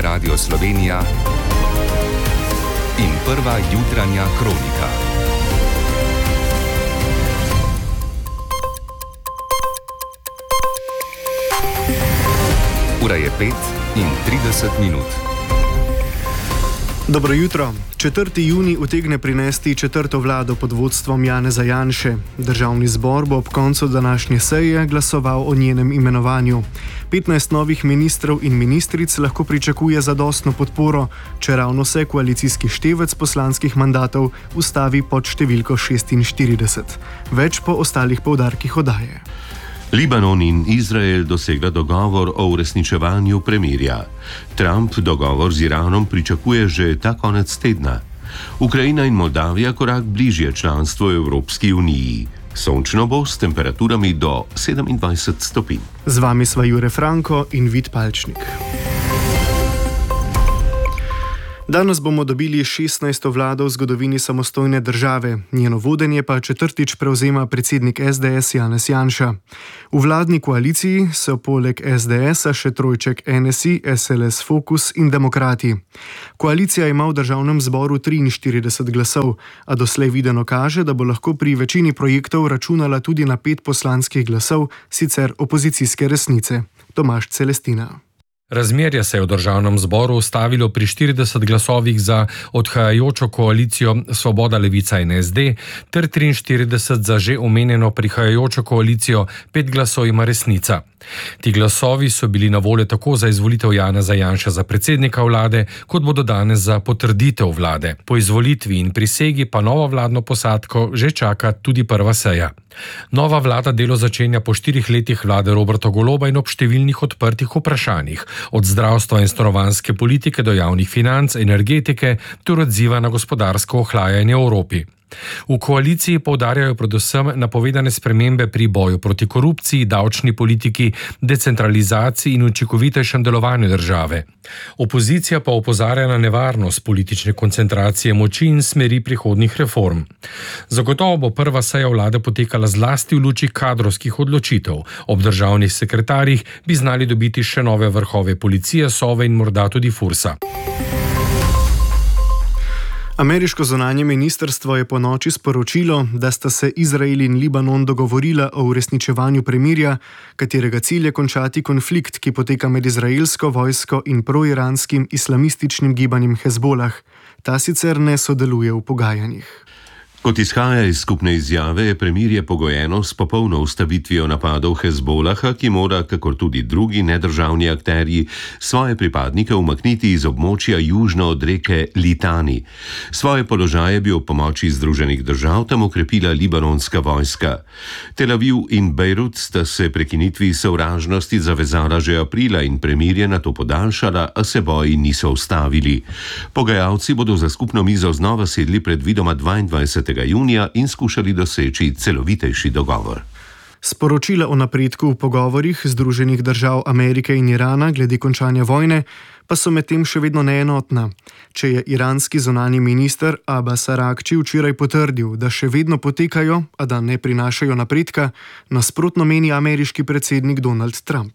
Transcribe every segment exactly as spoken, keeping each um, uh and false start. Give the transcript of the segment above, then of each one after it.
Radio Slovenija in prva jutranja kronika. Ura je pet in trideset minut. Dobro jutro. četrti junij utegne prinesti četrto vlado pod vodstvom Janeza Janše. Državni zbor bo ob koncu današnje seje glasoval o njenem imenovanju. petnajst novih ministrov in ministric lahko pričakuje zadostno podporo, če ravno se koalicijski števec poslanskih mandatov ustavi pod številko šestinštirideset. Več po ostalih poudarkih oddaje. Libanon in Izrael dosegla dogovor o uresničevanju premirja. Trump dogovor z Iranom pričakuje že ta konec tedna. Ukrajina in Moldavija korak bližje članstvu Evropski uniji. Sončno bo s temperaturami do sedemindvajset stopinj. Z vami sva Jure Franko in Vid Palčnik. Danes bomo dobili šestnajsto vlado v zgodovini samostojne države, njeno vodenje pa četrtič prevzema predsednik es de es Janez Janša. V vladni koaliciji so poleg es de esa še trojček en es i, es el es Fokus in Demokrati. Koalicija ima v državnem zboru triinštirideset glasov, a doslej videno kaže, da bo lahko pri večini projektov računala tudi na pet poslanskih glasov, sicer opozicijske resnice. Tomaž Celestina. Razmerje se je v državnem zboru ustavilo pri štirideset glasovih za odhajajočo koalicijo Svoboda, Levica in es de ter triinštirideset za že omenjeno prihajajočo koalicijo, pet glasov ima Resnica. Ti glasovi so bili na voljo tako za izvolitev Janeza Janše za predsednika vlade, kot bodo danes za potrditev vlade. Po izvolitvi in prisegi pa novo vladno posadko že čaka tudi prva seja. Nova vlada delo začenja po štirih letih vlade Roberta Goloba in ob številnih odprtih vprašanjih, od zdravstva in stanovanjske politike do javnih financ, energetike ter odziva na gospodarsko ohlajanje v Evropi. V koaliciji poudarjajo predvsem napovedane spremembe pri boju proti korupciji, davčni politiki, decentralizaciji in učinkovitejšem delovanju države. Opozicija pa opozarja na nevarnost politične koncentracije moči in smeri prihodnjih reform. Zagotovo bo prva seja vlade potekala zlasti v luči kadrovskih odločitev. Ob državnih sekretarjih bi znali dobiti še nove vrhove policije, Sove in morda tudi Fursa. Ameriško zunanje ministrstvo je po noči sporočilo, da sta se Izrael in Libanon dogovorila o uresničevanju premirja, katerega cilj je končati konflikt, ki poteka med izraelsko vojsko in proiranskim islamističnim gibanjem Hezbolah. Ta sicer ne sodeluje v pogajanjih. Kot izhaja iz skupne izjave, je premirje pogojeno s popolno ustavitvijo napadov Hezbolaha, ki mora, kakor tudi drugi nedržavni akterji, svoje pripadnike umakniti iz območja južno od reke Litani. Svoje položaje bi ob pomoči Združenih držav tam okrepila libanonska vojska. Tel Aviv in Bejrut sta se prekinitvi sovražnosti zavezala že aprila in premirje nato podaljšala, a se boji niso ustavili. Pogajalci bodo za skupno mizo znova sedli predvidoma dvaindvajsetega junija in skušali doseči celovitejši dogovor. Sporočila o napredku v pogovorih Združenih držav Amerike in Irana glede končanja vojne pa so medtem še vedno neenotna. Če je iranski zunanji minister Abbas Araghči včeraj potrdil, da še vedno potekajo, a da ne prinašajo napredka, nasprotno meni ameriški predsednik Donald Trump.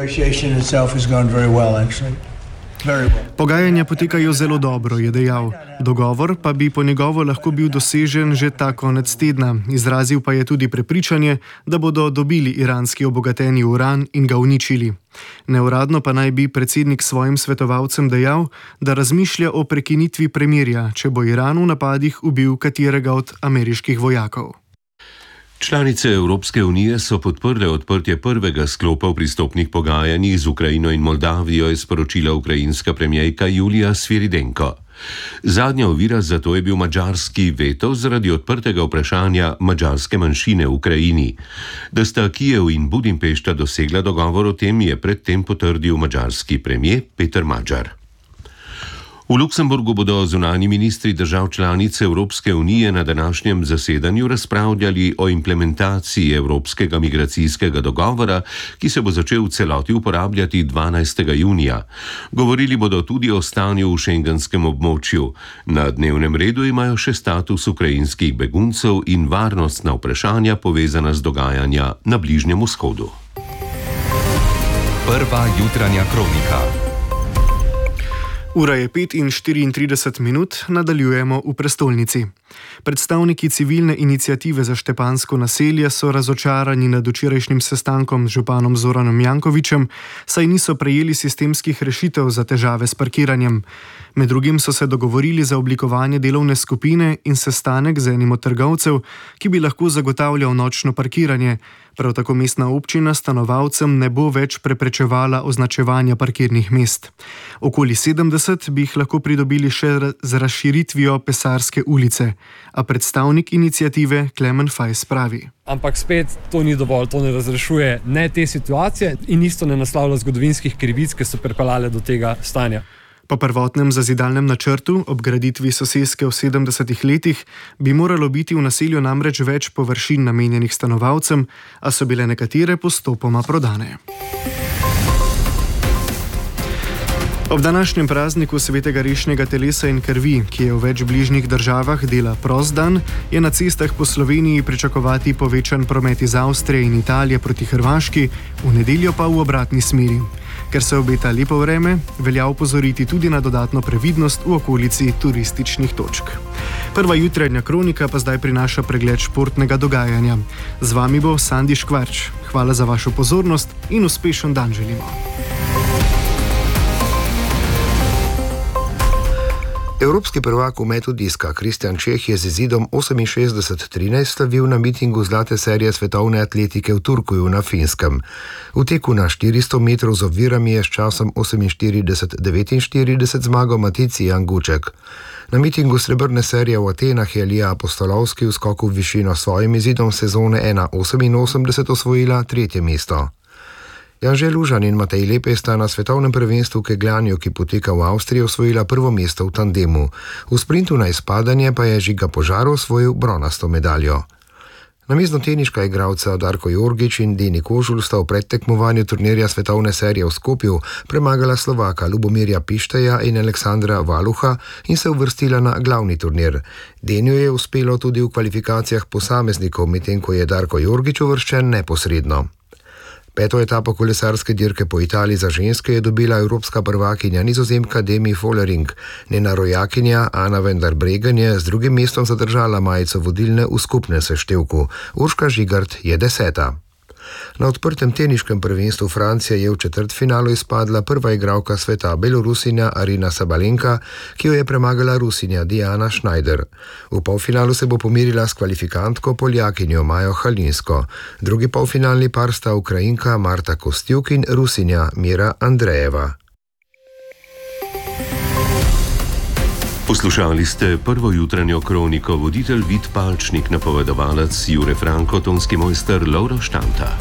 Pogajanja potekajo zelo dobro, je dejal. Dogovor pa bi po njegovo lahko bil dosežen že ta konec tedna. Izrazil pa je tudi prepričanje, da bodo dobili iranski obogateni uran in ga uničili. Neuradno pa naj bi predsednik svojim svetovalcem dejal, da razmišlja o prekinitvi premirja, če bo Iran v napadih ubil katerega od ameriških vojakov. Članice Evropske unije so podprle odprtje prvega sklopa v pristopnih pogajanjih z Ukrajino in Moldavijo, je sporočila ukrajinska premijerka Julija Sviridenko. Zadnja ovira za to je bil madžarski veto zaradi odprtega vprašanja madžarske manjšine v Ukrajini. Da sta Kijev in Budimpešta dosegla dogovor o tem, je predtem potrdil madžarski premijer Peter Magyar. V Luksemburgu bodo zunanji ministri držav članic Evropske unije na današnjem zasedanju razpravljali o implementaciji Evropskega migracijskega dogovora, ki se bo začel v celoti uporabljati dvanajstega junija. Govorili bodo tudi o stanju v šengenskem območju. Na dnevnem redu imajo še status ukrajinskih beguncev in varnostna vprašanja povezana z dogajanja na Bližnjem vzhodu. Prva jutranja kronika. Ura je pet in štiriintrideset minut, nadaljujemo v prestolnici. Predstavniki civilne iniciative za Štepansko naselje so razočarani nad včerajšnjim sestankom z županom Zoranom Jankovićem, saj niso prejeli sistemskih rešitev za težave s parkiranjem. Med drugim so se dogovorili za oblikovanje delovne skupine in sestanek z enim od trgovcev, ki bi lahko zagotavljal nočno parkiranje. Prav tako mestna občina stanovalcem ne bo več preprečevala označevanja parkirnih mest. Okoli sedemdeset bi jih lahko pridobili še z razširitvijo Pesarske ulice, a predstavnik iniciative Klemen Fajs pravi. Ampak spet to ni dovolj, to ne razrešuje ne te situacije in isto ne naslavlja zgodovinskih krivic, ki so pripeljale do tega stanja. Po prvotnem zazidalnem načrtu ob graditvi soseske v sedemdesetih letih bi moralo biti v naselju namreč več površin namenjenih stanovalcem, a so bile nekatere postopoma prodane. Ob današnjem prazniku svetega rešnega telesa in krvi, ki je v več bližnjih državah dela prost dan, je na cestah po Sloveniji pričakovati povečan promet iz Avstrije in Italije proti Hrvaški, v nedeljo pa v obratni smeri. Ker se obeta lepo vreme, velja opozoriti tudi na dodatno previdnost v okolici turističnih točk. Prva jutranja kronika pa zdaj prinaša pregled športnega dogajanja. Z vami bo Sandi Škvarč. Hvala za vašo pozornost in uspešen dan želimo. Evropski prvak v metu diska Kristjan Čeh je z izidom oseminšestdeset trinajst slavil na mitingu zlate serije svetovne atletike v Turkuju na Finskem. V teku na štiristo metrov z ovirami je s časom oseminštirideset devetinštirideset zmagal Matici Janguček. Na mitingu srebrne serije v Atenah je Lija Apostolovski v skoku v višino s svojim izidom sezone ena oseminosemdeset osvojila tretje mesto. Janže Lužan in Matej Lepe sta na svetovnem prvenstvu v kegljanju, ki poteka v Avstriji, osvojila prvo mesto v tandemu. V sprintu na izpadanje pa je Žiga Požar osvojil bronasto medaljo. Namiznoteniška igralca Darko Jorgić in Deni Kožul sta v predtekmovanju turnirja svetovne serije v Skopju premagala Slovaka Lubomirja Pišteja in Aleksandra Valuha in se uvrstila na glavni turnir. Deniju je uspelo tudi v kvalifikacijah posameznikov, medtem ko je Darko Jorgić uvrščen neposredno. Peto etapo kolesarske dirke po Italiji za ženske je dobila evropska prvakinja Nizozemka Demi Vollering. Njena rojakinja Ana Vendar Bregen je z drugim mestom zadržala majico vodilne v skupnem seštevku. Urška Žigart je deseta. Na odprtem teniškem prvenstvu Francije je v četrtfinalu izpadla prva igralka sveta, Belorusinja Arina Sabalenka, ki jo je premagala Rusinja Diana Schneider. V polfinalu se bo pomirila s kvalifikantko Poljakinjo Majo Halinsko. Drugi polfinalni par sta Ukrajinka Marta Kostjuk in Rusinja Mira Andrejeva. Poslušali ste prvo jutranjo kroniko, voditelj Vid Palčnik, napovedovalec Jure Franko, tonski mojster Lovro Štanta.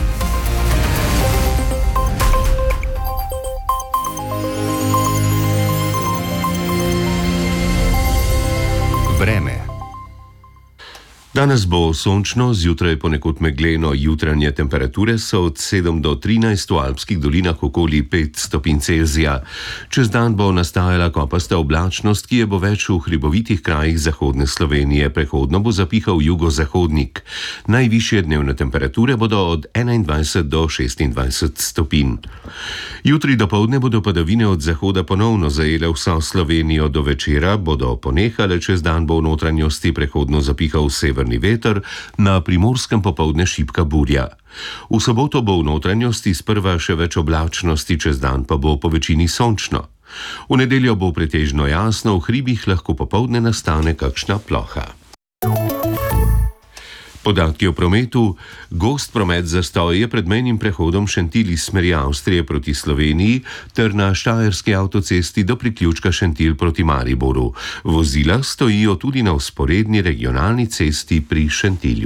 Vreme. Danes bo sončno, zjutraj ponekod megleno, jutranje temperature so od sedem do trinajst, v alpskih dolinah okoli pet stopinj Celzija. Čez dan bo nastajala kopasta oblačnost, ki je bo več v hribovitih krajih zahodne Slovenije, prehodno bo zapihal jugozahodnik. Najvišje dnevne temperature bodo od enaindvajset do šestindvajset stopinj. Jutri dopoldne bodo padavine od zahoda ponovno zajele vso Slovenijo, do večera bodo ponehale, čez dan bo v notranjosti prehodno zapihal sever veter, na Primorskem popoldne šibka burja. V soboto bo v notranjosti sprva še več oblačnosti, čez dan pa bo po večini sončno. V nedeljo bo pretežno jasno, v hribih lahko popoldne nastane kakšna ploha. Podatki o prometu. Gost promet zastoj je pred mejnim prehodom Šentilj iz smeri Avstrije proti Sloveniji ter na Štajerski avtocesti do priključka Šentilj proti Mariboru. Vozila stojijo tudi na vzporedni regionalni cesti pri Šentilju.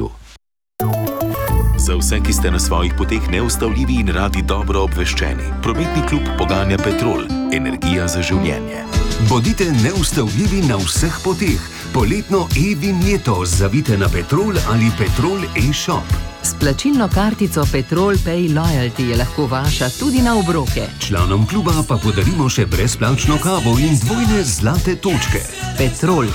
Za vse, ki ste na svojih poteh neustavljivi in radi dobro obveščeni, prometni klub poganja Petrol, energija za življenje. Bodite neustavljivi na vseh poteh. Poletno e-vinjeto zavite na Petrol ali Petrol e-shop. S plačilno kartico Petrol Pay Loyalty je lahko vaša tudi na obroke. Članom kluba pa podarimo še brezplačno kavo in dvojne zlate točke. Petrol.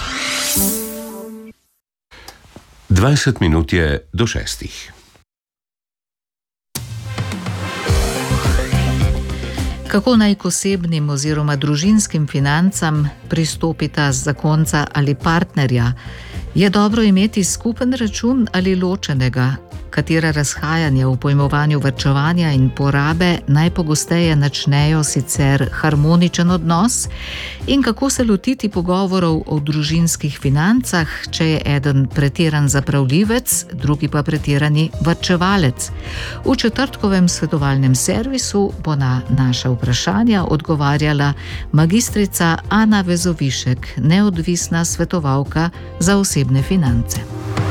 dvajset minut je do šestih. Kako naj k osebnim oziroma družinskim financam pristopita zakonca ali partnerja? Je dobro imeti skupen račun ali ločenega? Katera razhajanja v pojmovanju varčevanja in porabe najpogosteje načnejo sicer harmoničen odnos? In kako se lotiti pogovorov o družinskih financah, če je eden pretiran zapravljivec, drugi pa pretirani varčevalec? V četrtkovem svetovalnem servisu bo na naša vprašanja odgovarjala magistrica Ana Vezovišek, neodvisna svetovalka za osebne finance.